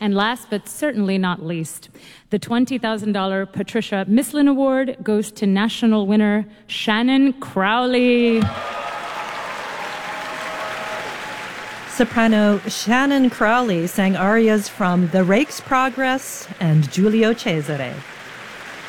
And last but certainly not least, the $20,000 Patricia Mislin Award goes to national winner Shannon Crowley. Soprano Shannon Crowley sang arias from The Rake's Progress and Giulio Cesare.